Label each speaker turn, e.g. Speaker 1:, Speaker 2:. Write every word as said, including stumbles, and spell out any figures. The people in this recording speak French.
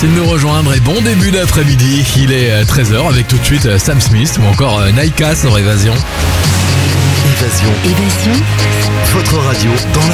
Speaker 1: Merci de nous rejoindre et bon début d'après-midi. Il est treize heures avec tout de suite Sam Smith ou encore Naika sur Évasion.
Speaker 2: Évasion.
Speaker 3: Évasion.
Speaker 2: Votre radio dans la